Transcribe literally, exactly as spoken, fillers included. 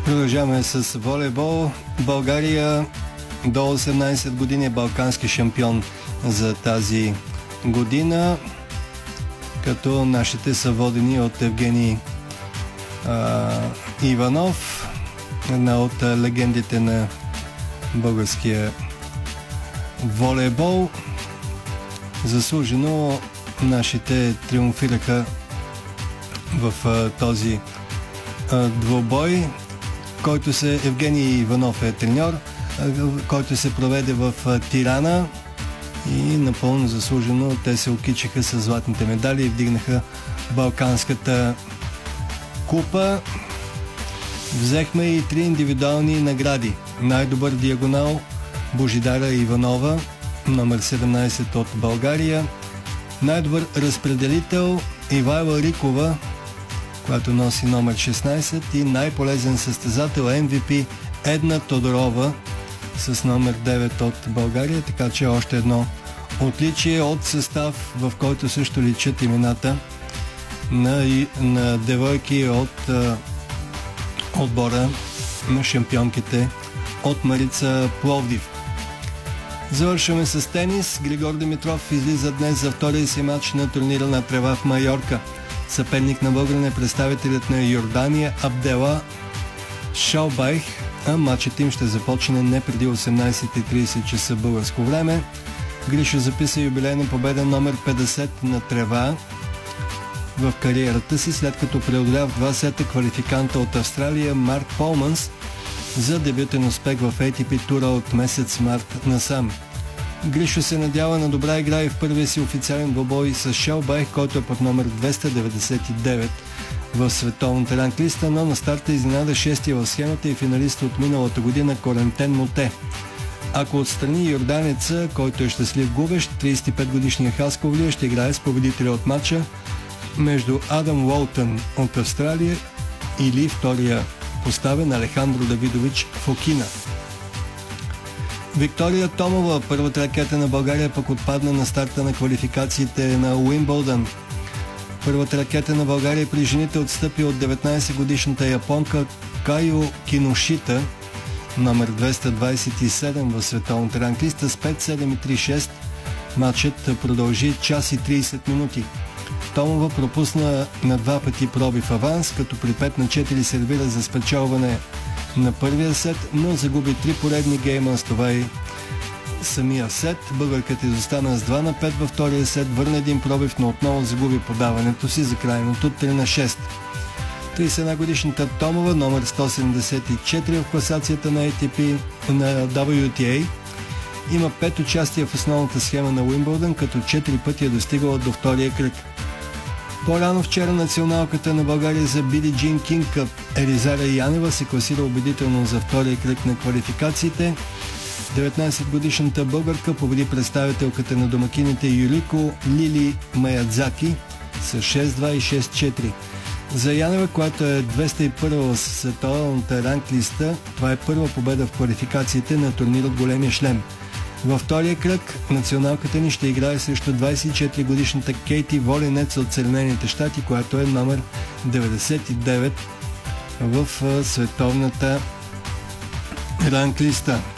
Продължаваме с волейбол. България до осемнайсет години е балкански шампион за тази година, като нашите са водени от Евгений а, Иванов, една от легендите на българския волейбол. Заслужено нашите триумфираха в а, този а, двубой, който се Евгений Иванов е треньор, който се проведе в Тирана и напълно заслужено те се окичиха с златните медали и вдигнаха балканската купа. Взехме и три индивидуални награди. Най-добър диагонал Божидара Иванова, номер седемнайсет от България. Най-добър разпределител Ивайла Рикова, която носи номер шестнайсет, и най-полезен състезател Ем Ви Пи Една Тодорова с номер девет от България, така че още едно отличие от състав, в който също личат имената на, на девойки от а, отбора на шампионките от Марица Пловдив. Завършваме с тенис. Григор Димитров излиза днес за втория си матч на турнира на трева в Майорка. Съперник на българин е представителят на Йордания Абдела Шалбайх, а матчът им ще започне не преди осемнайсет и трийсет часа българско време. Гришо записа юбилейна победа номер петдесет на трева в кариерата си, след като преодоля в два сета квалификанта от Австралия Марк Полманс за дебютен успех в Ей Ти Пи тура от месец март насам. Гришо се надява на добра игра и в първия си официален двубой с Шелбайх, който е под номер двеста деветдесет и девет в световната ранглиста, но на старта изненада шестия в схемата и финалист от миналата година Корентен Моте. Ако отстрани йорданеца, който е щастлив губещ, трийсет и пет годишния Хасковлия ще играе с победителя от матча между Адам Уолтън от Австралия или втория поставен Алехандро Давидович Фокина. Виктория Томова, първата ракета на България, пък отпадна на старта на квалификациите на Уимбълдън. Първата ракета на България при жените отстъпи от деветнайсетгодишната японка Кайо Киношита, номер двеста двайсет и седем в световната ранглиста, с пет седем и три шест. Матчът продължи час и трийсет минути. Томова пропусна на два пъти пробив аванс, като при пет на четири сервира за спечелване на първия сет, но загуби три поредни гейма, с това и самия сет. Българката изостана с два на пет във втория сет, върна един пробив, но отново загуби подаването си за крайното три на шест. трийсет и една годишната Томова, номер сто седемдесет и четири в класацията на Ей Ти Пи на Дабъл Ю Ти Ей, има пет участия в основната схема на Уимбълдън, като четири пъти е достигала до втория кръг. По-рано вчера националката на България за Били Джин Кинг Къп Елизара Янева се класира убедително за втория кръг на квалификациите. деветнайсетгодишната българка победи представителката на домакините Юрико Лили Маядзаки с шест два и шест четири. За Янева, която е двеста и първа в световната ранглиста, това е първа победа в квалификациите на турнир от големия шлем. Във втория кръг националката ни ще играе срещу двайсет и четири годишната Кейти Волинец от Съединените щати, която е номер деветдесет и девет в световната ранглиста.